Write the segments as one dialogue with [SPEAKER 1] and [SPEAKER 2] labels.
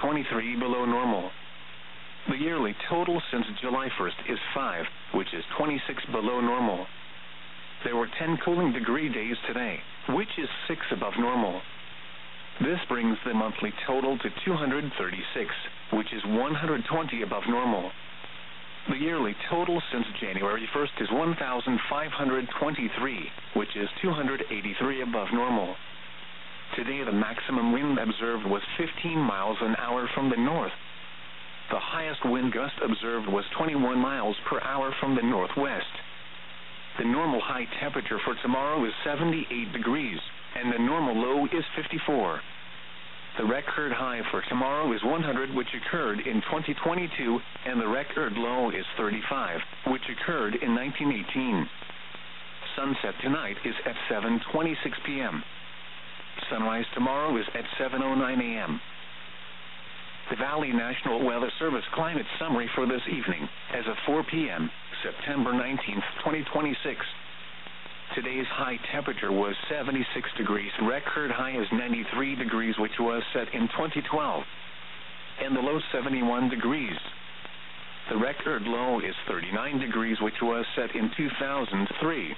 [SPEAKER 1] 23 below normal. The yearly total since July 1st is 5, which is 26 below normal. There were 10 cooling degree days today, which is 6 above normal. This brings the monthly total to 236, which is 120 above normal. The yearly total since January 1st is 1,523, which is 283 above normal. Today the maximum wind observed was 15 miles an hour from the north. The highest wind gust observed was 21 miles per hour from the northwest. The normal high temperature for tomorrow is 78 degrees, and the normal low is 54. The record high for tomorrow is 100, which occurred in 2022, and the record low is 35, which occurred in 1918. Sunset tonight is at 7:26 p.m. Sunrise tomorrow is at 7:09 a.m. The Valley National Weather Service climate summary for this evening, as of 4 p.m., September 19th, 2026. Today's high temperature was 76 degrees. Record high is 93 degrees, which was set in 2012. And the low 71 degrees. The record low is 39 degrees, which was set in 2003.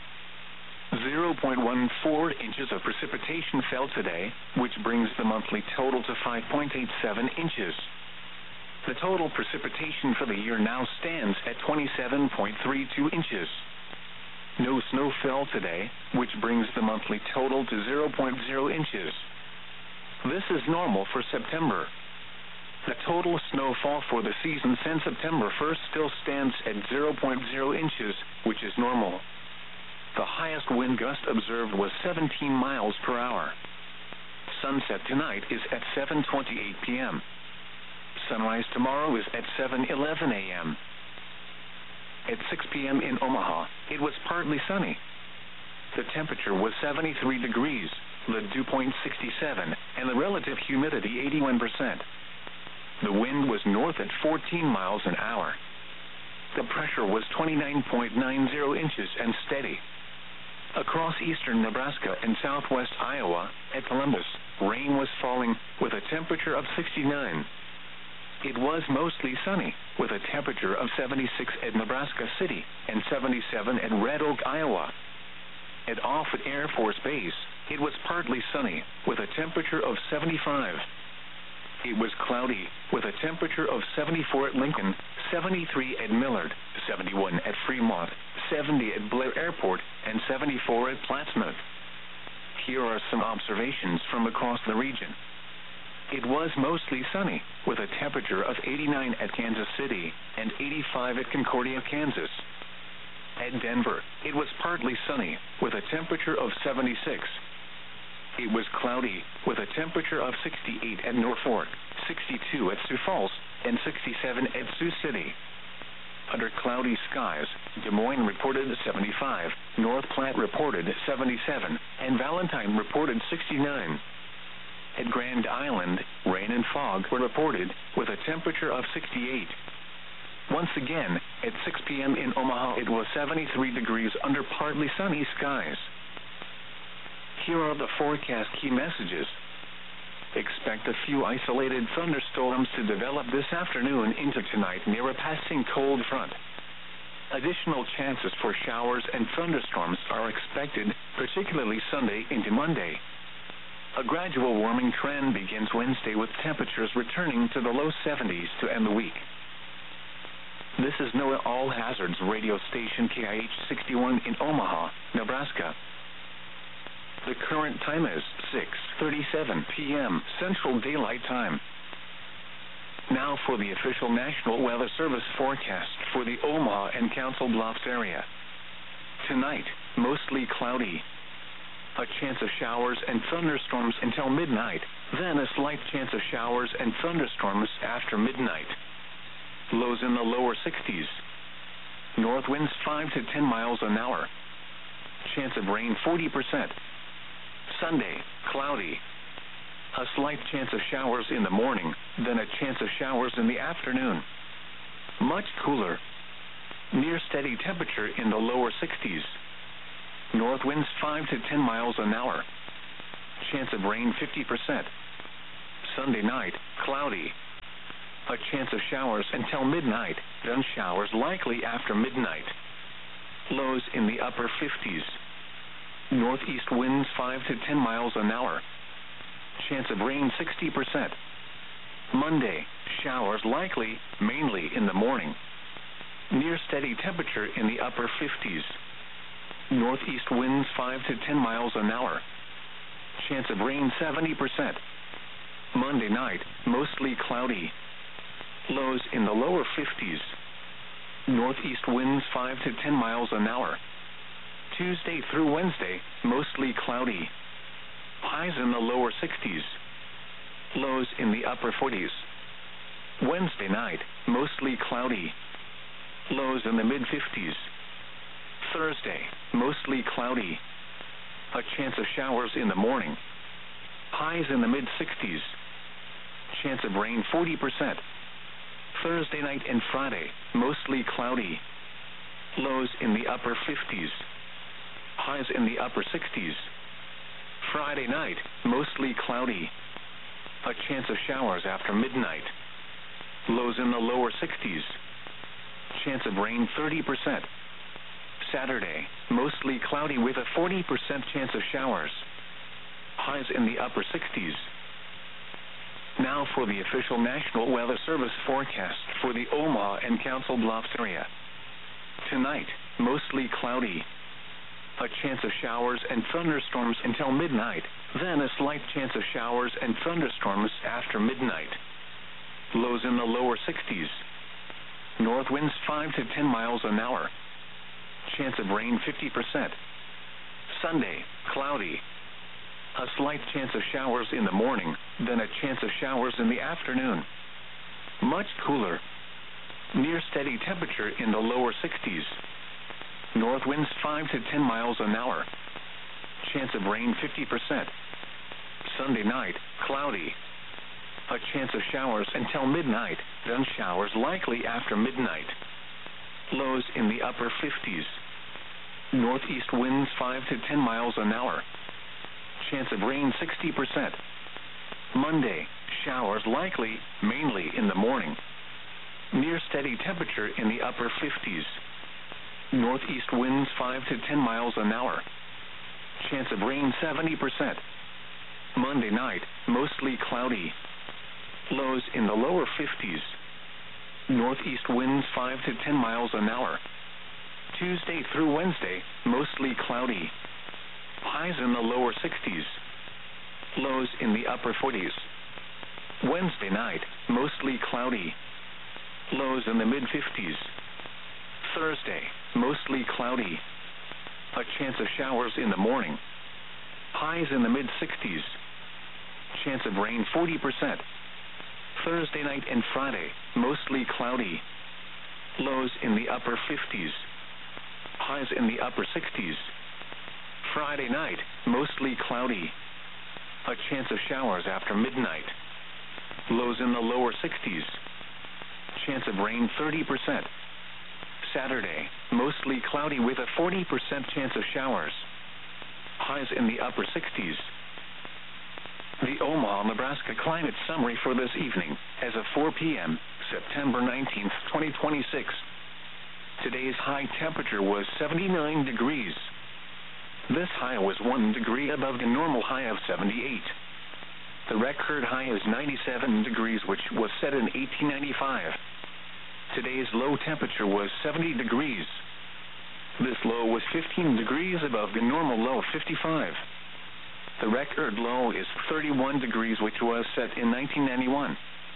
[SPEAKER 1] 0.14 inches of precipitation fell today, which brings the monthly total to 5.87 inches. The total precipitation for the year now stands at 27.32 inches. No snow fell today, which brings the monthly total to 0.0 inches. This is normal for September. The total snowfall for the season since September 1st still stands at 0.0 inches, which is normal. The highest wind gust observed was 17 miles per hour. Sunset tonight is at 7:28 p.m. Sunrise tomorrow is at 7:11 a.m. At 6 p.m. in Omaha, it was partly sunny. The temperature was 73 degrees, the dew point 67, and the relative humidity 81%. The wind was north at 14 miles an hour. The pressure was 29.90 inches and steady. Across eastern Nebraska and southwest Iowa, at Columbus, rain was falling with a temperature of 69. It was mostly sunny, with a temperature of 76 at Nebraska City and 77 at Red Oak, Iowa. At Offutt Air Force Base, it was partly sunny, with a temperature of 75. It was cloudy, with a temperature of 74 at Lincoln, 73 at Millard, 71 at Fremont, 70 at Blair Airport, and 74 at Plattsmouth. Here are some observations from across the region. It was mostly sunny, with a temperature of 89 at Kansas City and 85 at Concordia, Kansas. At Denver, it was partly sunny, with a temperature of 76. It was cloudy, with a temperature of 68 at Norfolk, 62 at Sioux Falls, and 67 at Sioux City. Under cloudy skies, Des Moines reported 75, North Platte reported 77, and Valentine reported 69. At Grand Island, rain and fog were reported, with a temperature of 68. Once again, at 6 p.m. in Omaha, it was 73 degrees under partly sunny skies. Here are the forecast key messages. Expect a few isolated thunderstorms to develop this afternoon into tonight near a passing cold front. Additional chances for showers and thunderstorms are expected, particularly Sunday into Monday. A gradual warming trend begins Wednesday, with temperatures returning to the low 70s to end the week. This is NOAA All Hazards radio station KIH 61 in Omaha, Nebraska. The current time is 6:37 p.m. Central Daylight Time. Now for the official National Weather Service forecast for the Omaha and Council Bluffs area. Tonight, mostly cloudy. A chance of showers and thunderstorms until midnight, then a slight chance of showers and thunderstorms after midnight. Lows in the lower 60s. North winds 5 to 10 miles an hour. Chance of rain 40%. Sunday, cloudy. A slight chance of showers in the morning, then a chance of showers in the afternoon. Much cooler. Near steady temperature in the lower 60s. North winds 5 to 10 miles an hour. Chance of rain 50%. Sunday night, cloudy. A chance of showers until midnight, then showers likely after midnight. Lows in the upper 50s. Northeast winds 5 to 10 miles an hour. Chance of rain 60%. Monday, showers likely, mainly in the morning. Near steady temperature in the upper 50s. Northeast winds 5 to 10 miles an hour. Chance of rain 70%. Monday night, mostly cloudy. Lows in the lower 50s. Northeast winds 5 to 10 miles an hour. Tuesday through Wednesday, mostly cloudy. Highs in the lower 60s. Lows in the upper 40s. Wednesday night, mostly cloudy. Lows in the mid-50s. Thursday, mostly cloudy. A chance of showers in the morning. Highs in the mid-60s. Chance of rain 40%. Thursday night and Friday, mostly cloudy. Lows in the upper 50s. Highs in the upper 60s. Friday night, mostly cloudy. A chance of showers after midnight. Lows in the lower 60s. Chance of rain 30%. Saturday, mostly cloudy with a 40% chance of showers. Highs in the upper 60s. Now for the official National Weather Service forecast for the Omaha and Council Bluffs area. Tonight, mostly cloudy. A chance of showers and thunderstorms until midnight, then a slight chance of showers and thunderstorms after midnight. Lows in the lower 60s. North winds 5 to 10 miles an hour. Chance of rain 50%. Sunday, cloudy. A slight chance of showers in the morning, then a chance of showers in the afternoon. Much cooler. Near steady temperature in the lower 60s. North winds 5 to 10 miles an hour. Chance of rain 50%. Sunday night, cloudy. A chance of showers until midnight, then showers likely after midnight. Lows in the upper 50s. Northeast winds 5 to 10 miles an hour. Chance of rain 60%. Monday, showers likely, mainly in the morning. Near steady temperature in the upper 50s. Northeast winds 5 to 10 miles an hour. Chance of rain 70%. Monday night, mostly cloudy. Lows in the lower 50s. Northeast winds 5 to 10 miles an hour. Tuesday through Wednesday, mostly cloudy. Highs in the lower 60s. Lows in the upper 40s. Wednesday night, mostly cloudy. Lows in the mid-50s. Thursday, mostly cloudy. A chance of showers in the morning. Highs in the mid-60s. Chance of rain 40%. Thursday night and Friday, mostly cloudy. Lows in the upper 50s. Highs in the upper 60s. Friday night, mostly cloudy. A chance of showers after midnight. Lows in the lower 60s. Chance of rain 30%. Saturday, mostly cloudy with a 40% chance of showers. Highs in the upper 60s. The Omaha, Nebraska climate summary for this evening, as of 4 p.m., September 19th, 2026. Today's high temperature was 79 degrees. This high was 1 degree above the normal high of 78. The record high is 97 degrees, which was set in 1895. Today's low temperature was 70 degrees. This low was 15 degrees above the normal low of 55. The record low is 31 degrees, which was set in 1991.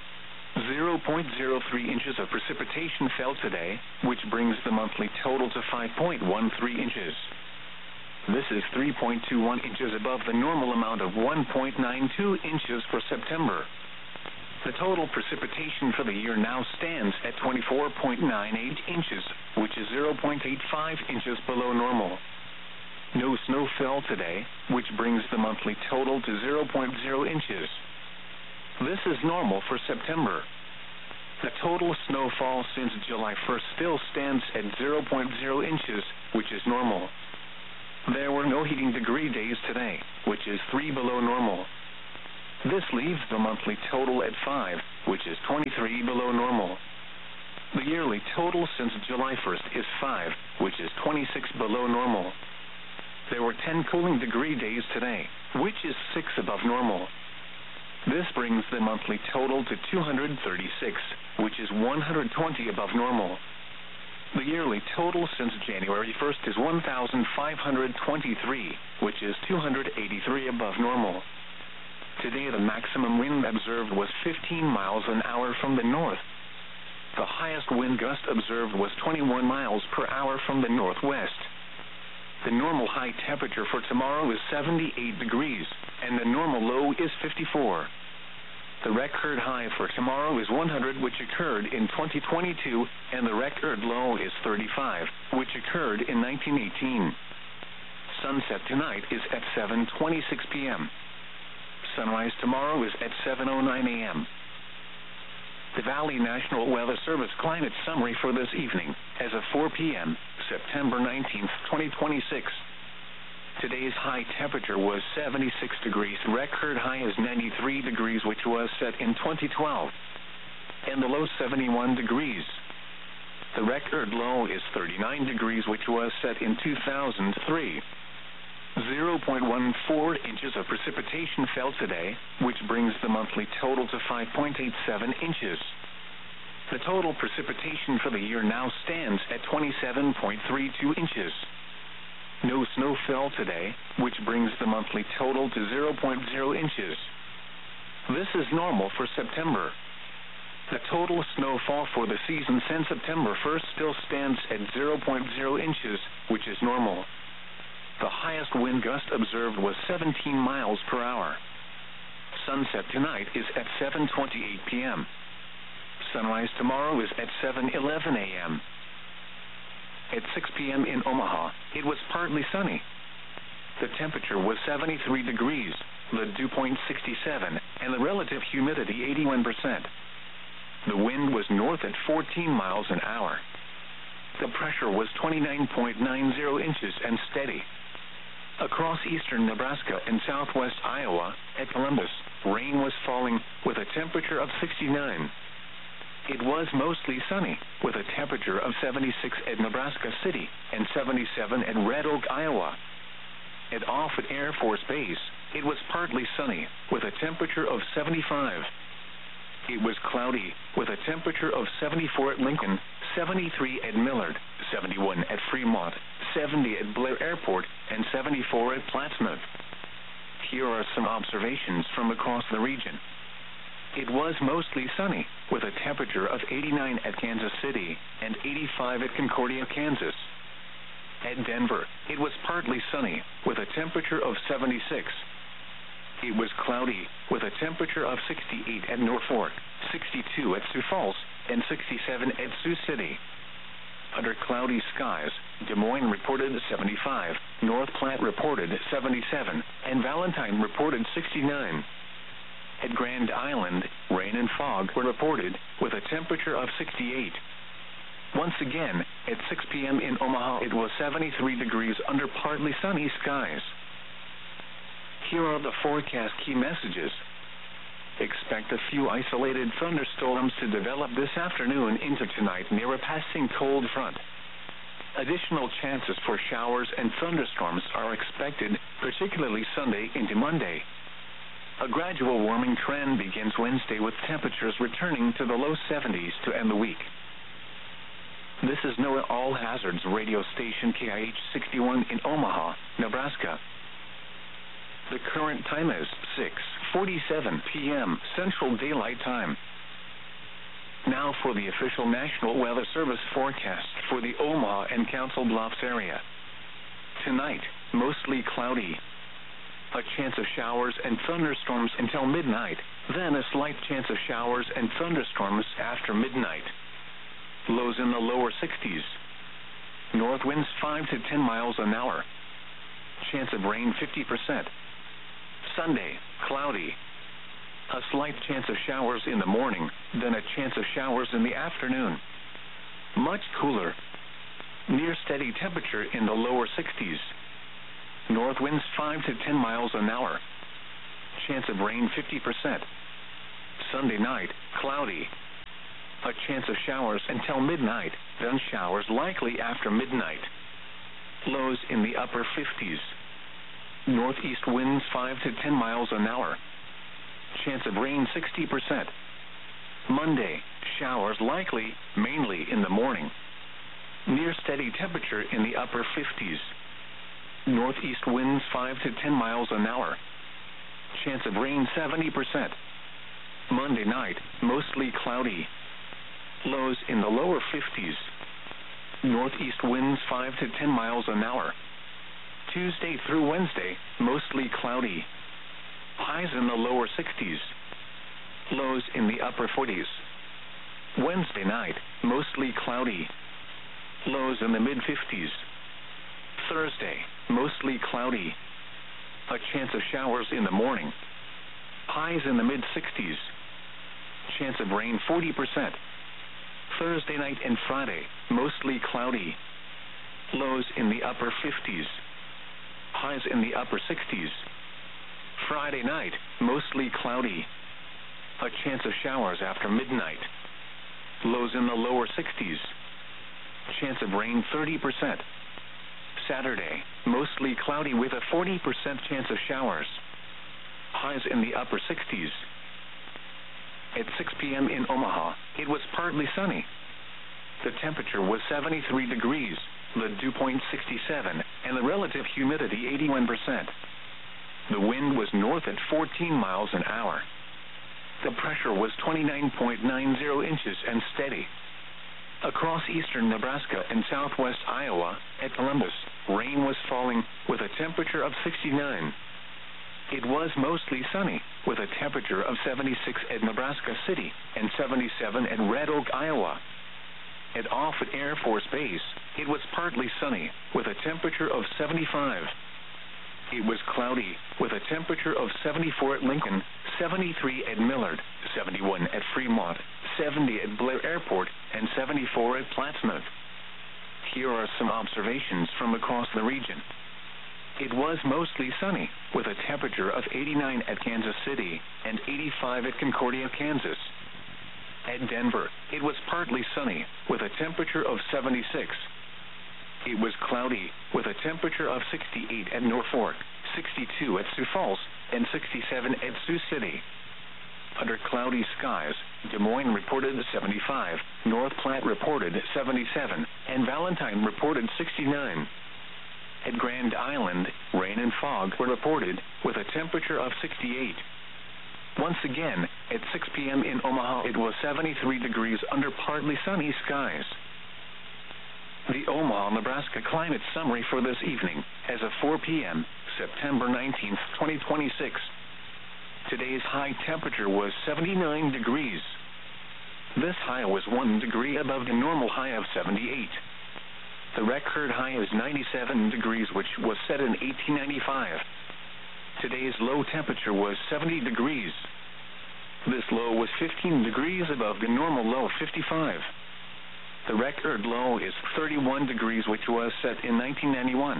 [SPEAKER 1] 0.03 inches of precipitation fell today, which brings the monthly total to 5.13 inches. This is 3.21 inches above the normal amount of 1.92 inches for September. The total precipitation for the year now stands at 24.98 inches, which is 0.85 inches below normal. No snow fell today, which brings the monthly total to 0.0 inches. This is normal for September. The total snowfall since July 1st still stands at 0.0 inches, which is normal. There were no heating degree days today, which is 3 below normal. This leaves the monthly total at 5, which is 23. 3 below normal. The yearly total since July 1st is 5, which is 26 below normal. There were 10 cooling degree days today, which is 6 above normal. This brings the monthly total to 236, which is 120 above normal. The yearly total since January 1st is 1,523, which is 283 above normal. Today the maximum wind observed was 15 miles an hour from the north. The highest wind gust observed was 21 miles per hour from the northwest. The normal high temperature for tomorrow is 78 degrees, and the normal low is 54. The record high for tomorrow is 100, which occurred in 2022, and the record low is 35, which occurred in 1918. Sunset tonight is at 7:26 p.m. Sunrise tomorrow is at 7:09 a.m. The Valley National Weather Service climate summary for this evening, as of 4 p.m., September 19th, 2026. Today's high temperature was 76 degrees. Record high is 93 degrees, which was set in 2012. And the low 71 degrees. The record low is 39 degrees, which was set in 2003. 0.14 inches of precipitation fell today, which brings the monthly total to 5.87 inches. The total precipitation for the year now stands at 27.32 inches. No snow fell today, which brings the monthly total to 0.0 inches. This is normal for September. The total snowfall for the season since September 1st still stands at 0.0 inches, which is normal. The highest wind gust observed was 17 miles per hour. Sunset tonight is at 7:28 p.m. Sunrise tomorrow is at 7:11 a.m. At 6 p.m. in Omaha, it was partly sunny. The temperature was 73 degrees, the dew point 67, and the relative humidity 81%. The wind was north at 14 miles an hour. The pressure was 29.90 inches and steady. Across eastern Nebraska and southwest Iowa, at Columbus, rain was falling with a temperature of 69. It was mostly sunny, with a temperature of 76 at Nebraska City and 77 at Red Oak, Iowa. At Offutt Air Force Base, it was partly sunny, with a temperature of 75. It was cloudy, with a temperature of 74 at Lincoln, 73 at Millard, 71 at Fremont, 70 at Blair Airport, and 74 at Plattsmouth. Here are some observations from across the region. It was mostly sunny, with a temperature of 89 at Kansas City and 85 at Concordia, Kansas. At Denver, it was partly sunny, with a temperature of 76. It was cloudy, with a temperature of 68 at Norfolk, 62 at Sioux Falls, and 67 at Sioux City. Under cloudy skies, Des Moines reported 75, North Platte reported 77, and Valentine reported 69. At Grand Island, rain and fog were reported, with a temperature of 68. Once again, at 6 p.m. in Omaha, it was 73 degrees under partly sunny skies. Here are the forecast key messages. Expect a few isolated thunderstorms to develop this afternoon into tonight near a passing cold front. Additional chances for showers and thunderstorms are expected, particularly Sunday into Monday. A gradual warming trend begins Wednesday, with temperatures returning to the low 70s to end the week. This is NOAA All Hazards radio station KIH 61 in Omaha, Nebraska. The current time is 6:47 p.m. Central Daylight Time. Now for the official National Weather Service forecast for the Omaha and Council Bluffs area. Tonight, mostly cloudy. A chance of showers and thunderstorms until midnight, then a slight chance of showers and thunderstorms after midnight. Lows in the lower 60s. North winds 5 to 10 miles an hour. Chance of rain 50%. Sunday, cloudy. A slight chance of showers in the morning, then a chance of showers in the afternoon. Much cooler. Near steady temperature in the lower 60s. North winds 5 to 10 miles an hour. Chance of rain 50%. Sunday night, cloudy. A chance of showers until midnight, then showers likely after midnight. Lows in the upper 50s. Northeast winds 5 to 10 miles an hour. Chance of rain 60%. Monday, showers likely, mainly in the morning. Near steady temperature in the upper 50s. Northeast winds 5 to 10 miles an hour. Chance of rain 70%. Monday night, mostly cloudy. Lows in the lower 50s. Northeast winds 5 to 10 miles an hour. Tuesday through Wednesday, mostly cloudy. Highs in the lower 60s. Lows in the upper 40s. Wednesday night, mostly cloudy. Lows in the mid-50s. Thursday, mostly cloudy. A chance of showers in the morning. Highs in the mid-60s. Chance of rain 40%. Thursday night and Friday, mostly cloudy. Lows in the upper 50s. Highs in the upper 60s. Friday night, mostly cloudy. A chance of showers after midnight. Lows in the lower 60s. Chance of rain 30%. Saturday, mostly cloudy with a 40% chance of showers. Highs in the upper 60s. At 6 p.m. in Omaha, it was partly sunny. The temperature was 73 degrees, the dew point 67, and the relative humidity 81%. The wind was north at 14 miles an hour. The pressure was 29.90 inches and steady. Across eastern Nebraska and southwest Iowa, at Columbus, rain was falling with a temperature of 69. It was mostly sunny, with a temperature of 76 at Nebraska City and 77 at Red Oak, Iowa. At Offutt Air Force Base, it was partly sunny, with a temperature of 75. It was cloudy, with a temperature of 74 at Lincoln, 73 at Millard, 71 at Fremont, 70 at Blair Airport, and 74 at Plattsmouth. Here are some observations from across the region. It was mostly sunny, with a temperature of 89 at Kansas City and 85 at Concordia, Kansas. At Denver, it was partly sunny, with a temperature of 76. It was cloudy, with a temperature of 68 at Norfolk, 62 at Sioux Falls, and 67 at Sioux City. Under cloudy skies, Des Moines reported 75, North Platte reported 77, and Valentine reported 69. At Grand Island, rain and fog were reported, with a temperature of 68. Once again, at 6 p.m. in Omaha, it was 73 degrees under partly sunny skies. The Omaha, Nebraska climate summary for this evening, as of 4 p.m., September 19th, 2026. Today's high temperature was 79 degrees. This high was 1 degree above the normal high of 78. The record high is 97 degrees, which was set in 1895. Today's low temperature was 70 degrees. This low was 15 degrees above the normal low of 55. The record low is 31 degrees, which was set in 1991.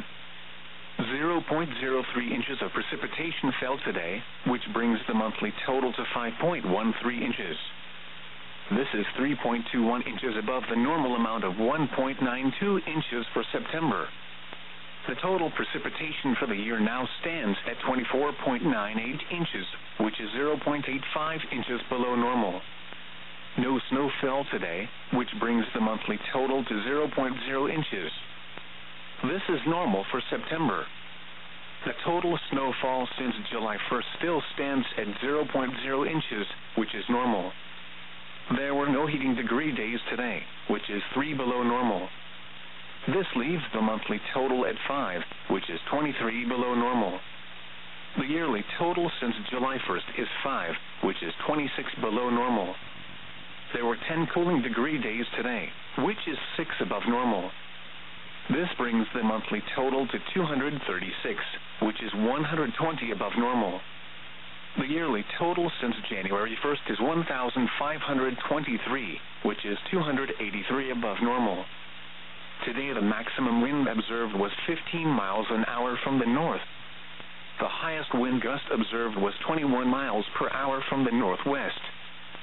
[SPEAKER 1] 0.03 inches of precipitation fell today, which brings the monthly total to 5.13 inches. This is 3.21 inches above the normal amount of 1.92 inches for September. The total precipitation for the year now stands at 24.98 inches, which is 0.85 inches below normal. No snow fell today, which brings the monthly total to 0.0 inches. This is normal for September. The total snowfall since July 1st still stands at 0.0 inches, which is normal. There were no heating degree days today, which is 3 below normal. This leaves the monthly total at 5, which is 23 below normal. The yearly total since July 1st is 5, which is 26 below normal. There were 10 cooling degree days today, which is 6 above normal. This brings the monthly total to 236, which is 120 above normal. The yearly total since January 1st is 1,523, which is 283 above normal. Today the maximum wind observed was 15 miles an hour from the north. The highest wind gust observed was 21 miles per hour from the northwest.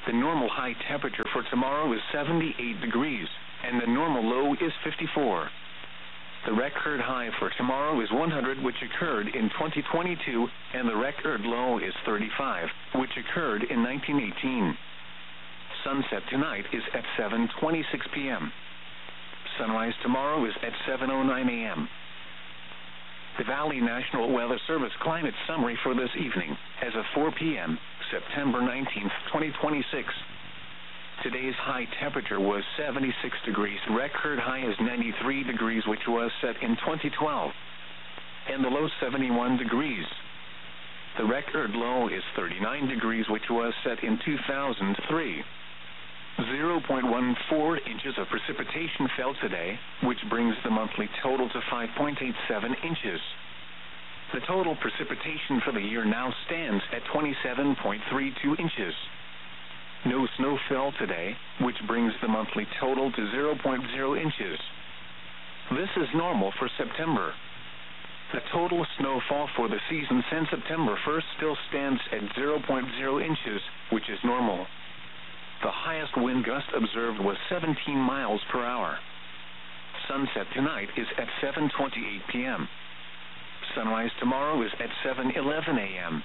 [SPEAKER 1] The normal high temperature for tomorrow is 78 degrees, and the normal low is 54. The record high for tomorrow is 100, which occurred in 2022, and the record low is 35, which occurred in 1918. Sunset tonight is at 7:26 p.m. Sunrise tomorrow is at 7:09 a.m. The Valley National Weather Service climate summary for this evening, as of 4 p.m., September 19th, 2026. Today's high temperature was 76 degrees. Record high is 93 degrees, which was set in 2012. And the low 71 degrees. The record low is 39 degrees, which was set in 2003. 0.14 inches of precipitation fell today, which brings the monthly total to 5.87 inches. The total precipitation for the year now stands at 27.32 inches. No snow fell today, which brings the monthly total to 0.0 inches. This is normal for September. The total snowfall for the season since September 1st still stands at 0.0 inches, which is normal. The highest wind gust observed was 17 miles per hour. Sunset tonight is at 7:28 p.m. Sunrise tomorrow is at 7:11 a.m.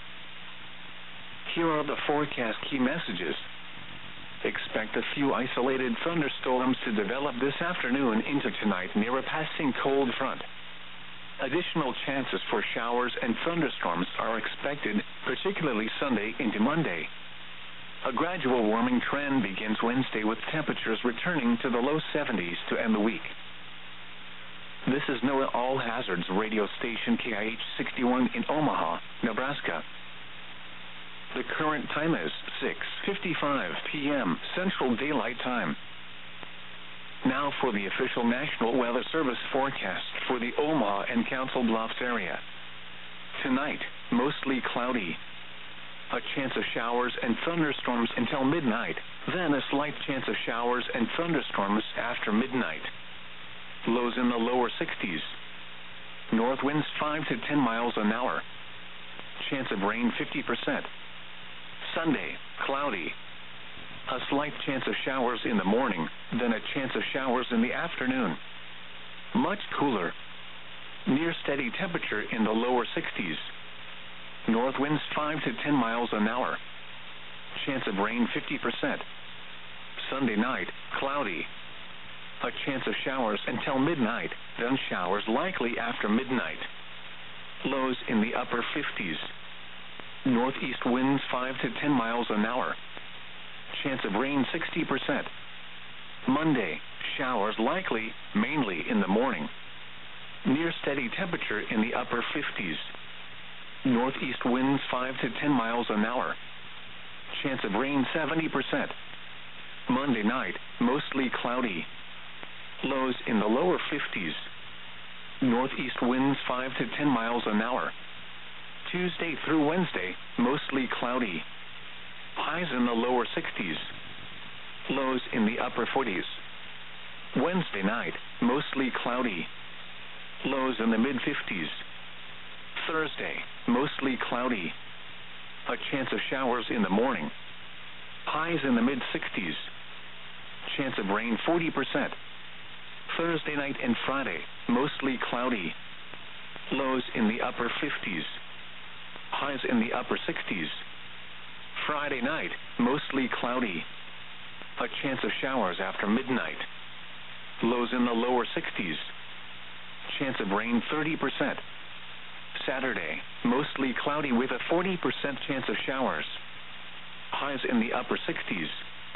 [SPEAKER 1] Here are the forecast key messages. Expect a few isolated thunderstorms to develop this afternoon into tonight near a passing cold front. Additional chances for showers and thunderstorms are expected, particularly Sunday into Monday. A gradual warming trend begins Wednesday with temperatures returning to the low 70s to end the week. This is NOAA All Hazards radio station KIH 61 in Omaha, Nebraska. The current time is 6:55 p.m. Central Daylight Time. Now for the official National Weather Service forecast for the Omaha and Council Bluffs area. Tonight, mostly cloudy. A chance of showers and thunderstorms until midnight, then a slight chance of showers and thunderstorms after midnight. Lows in the lower 60s. North winds 5 to 10 miles an hour. Chance of rain 50%. Sunday, cloudy. A slight chance of showers in the morning, then a chance of showers in the afternoon. Much cooler. Near steady temperature in the lower 60s. North winds 5 to 10 miles an hour. Chance of rain 50%. Sunday night, cloudy. A chance of showers until midnight, then showers likely after midnight. Lows in the upper 50s. Northeast winds 5 to 10 miles an hour. Chance of rain 60%. Monday, showers likely, mainly in the morning. Near steady temperature in the upper 50s. Northeast winds 5 to 10 miles an hour. Chance of rain 70%. Monday night, mostly cloudy. Lows in the lower 50s. Northeast winds 5 to 10 miles an hour. Tuesday through Wednesday, mostly cloudy. Highs in the lower 60s. Lows in the upper 40s. Wednesday night, mostly cloudy. Lows in the mid-50s. Thursday, mostly cloudy. A chance of showers in the morning. Highs in the mid-60s. Chance of rain 40%. Thursday night and Friday, mostly cloudy. Lows in the upper 50s. Highs in the upper 60s. Friday night, mostly cloudy. A chance of showers after midnight. Lows in the lower 60s. Chance of rain 30%. Saturday, mostly cloudy with a 40% chance of showers. Highs in the upper 60s.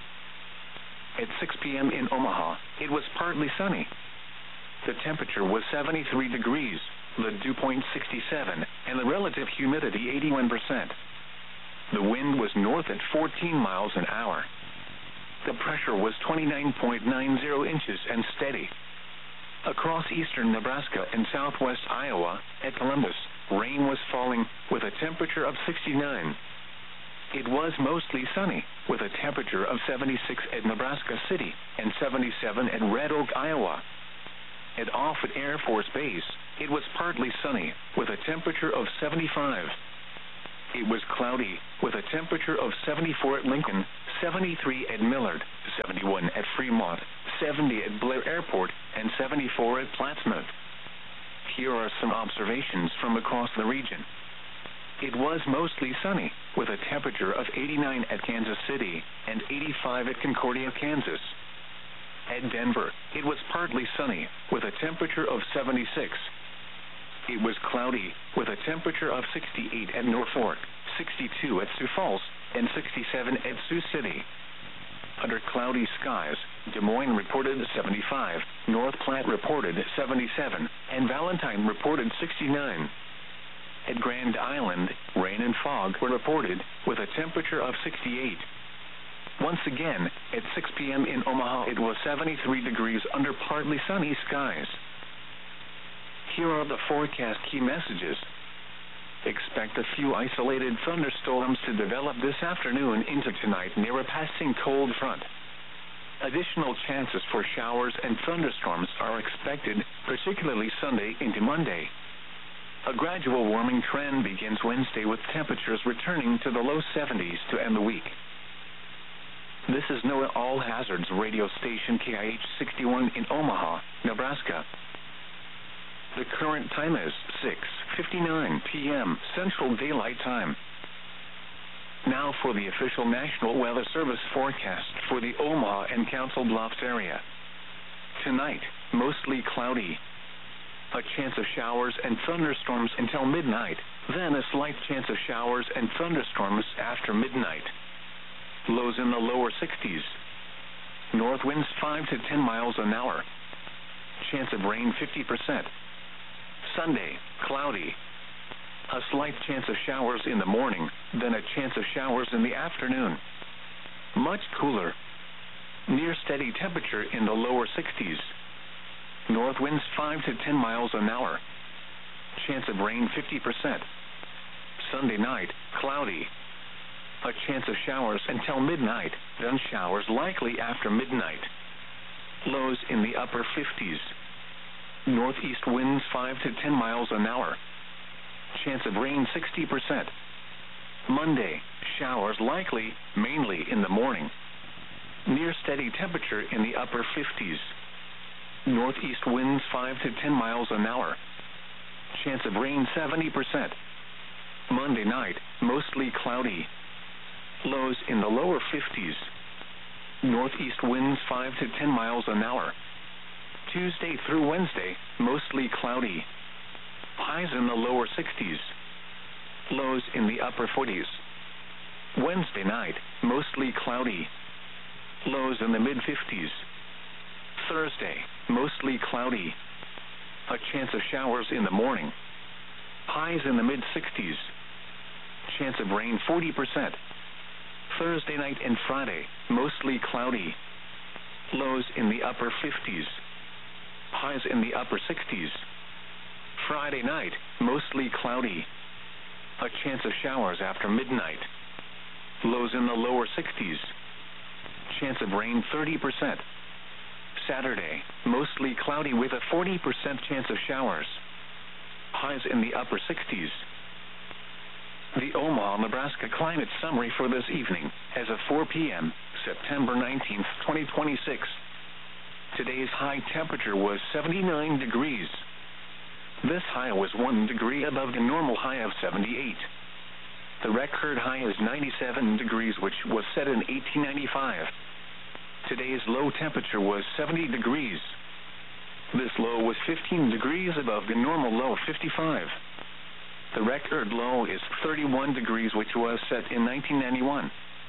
[SPEAKER 1] At 6 p.m. in Omaha, it was partly sunny. The temperature was 73 degrees, the dew point 67, and the relative humidity 81%. The wind was north at 14 miles an hour. The pressure was 29.90 inches and steady. Across eastern Nebraska and southwest Iowa, at Columbus, rain was falling with a temperature of 69. It was mostly sunny, with a temperature of 76 at Nebraska City and 77 at Red Oak, Iowa. At Offutt Air Force Base, it was partly sunny, with a temperature of 75. It was cloudy, with a temperature of 74 at Lincoln, 73 at Millard, 71 at Fremont, 70 at Blair Airport, and 74 at Plattsmouth. Here are some observations from across the region. It was mostly sunny, with a temperature of 89 at Kansas City and 85 at Concordia, Kansas. At Denver, it was partly sunny, with a temperature of 76. It was cloudy, with a temperature of 68 at Norfolk, 62 at Sioux Falls, and 67 at Sioux City. Under cloudy skies, Des Moines reported 75, North Platte reported 77, and Valentine reported 69. At Grand Island, rain and fog were reported, with a temperature of 68. Once again, at 6 p.m. in Omaha, it was 73 degrees under partly sunny skies. Here are the forecast key messages. Expect a few isolated thunderstorms to develop this afternoon into tonight near a passing cold front. Additional chances for showers and thunderstorms are expected, particularly Sunday into Monday. A gradual warming trend begins Wednesday with temperatures returning to the low 70s to end the week. This is NOAA All Hazards radio station KIH 61 in Omaha, Nebraska. The current time is 6:59 p.m. Central Daylight Time. Now for the official National Weather Service forecast for the Omaha and Council Bluffs area. Tonight, mostly cloudy. A chance of showers and thunderstorms until midnight, then a slight chance of showers and thunderstorms after midnight. Lows in the lower 60s. North winds 5 to 10 miles an hour. Chance of rain 50%. Sunday, cloudy. A slight chance of showers in the morning, then a chance of showers in the afternoon. Much cooler. Near steady temperature in the lower 60s. North winds 5 to 10 miles an hour. Chance of rain 50%. Sunday night, cloudy. A chance of showers until midnight, then showers likely after midnight. Lows in the upper 50s. Northeast winds 5 to 10 miles an hour. Chance of rain 60%. Monday, showers likely, mainly in the morning. Near steady temperature in the upper 50s. Northeast winds 5 to 10 miles an hour. Chance of rain 70%. Monday night, mostly cloudy. Lows in the lower 50s. Northeast winds 5 to 10 miles an hour. Tuesday through Wednesday, mostly cloudy. Highs in the lower 60s. Lows in the upper 40s. Wednesday night, mostly cloudy. Lows in the mid-50s. Thursday, mostly cloudy. A chance of showers in the morning. Highs in the mid-60s. Chance of rain 40%. Thursday night and Friday, mostly cloudy. Lows in the upper 50s. Highs in the upper 60s. Friday night, mostly cloudy. A chance of showers after midnight. Lows in the lower 60s. Chance of rain 30%. Saturday, mostly cloudy with a 40% chance of showers. Highs in the upper 60s. The Omaha, Nebraska climate summary for this evening, as of 4 p.m., September 19th, 2026. Today's high temperature was 79 degrees. This high was 1 degree above the normal high of 78. The record high is 97 degrees, which was set in 1895. Today's low temperature was 70 degrees. This low was 15 degrees above the normal low of 55. The record low is 31 degrees, which was set in 1991.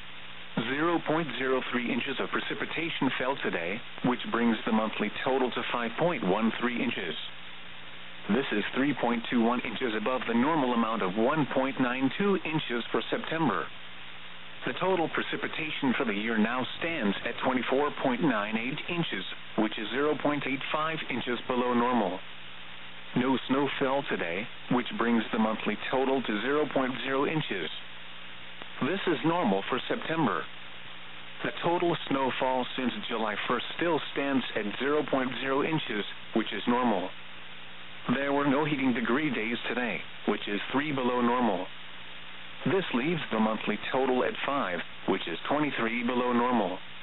[SPEAKER 1] 0.03 inches of precipitation fell today, which brings the monthly total to 5.13 inches. This is 3.21 inches above the normal amount of 1.92 inches for September. The total precipitation for the year now stands at 24.98 inches, which is 0.85 inches below normal. No snow fell today, which brings the monthly total to 0.0 inches. This is normal for September. The total snowfall since July 1st still stands at 0.0 inches, which is normal. There were no heating degree days today, which is 3 below normal. This leaves the monthly total at 5, which is 23 below normal.